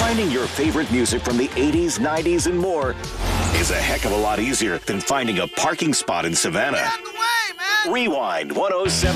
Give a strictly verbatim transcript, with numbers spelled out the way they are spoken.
Finding your favorite music from the eighties, nineties, and more is a heck of a lot easier than finding a parking spot in Savannah. Get out the way, man! Rewind one oh seven.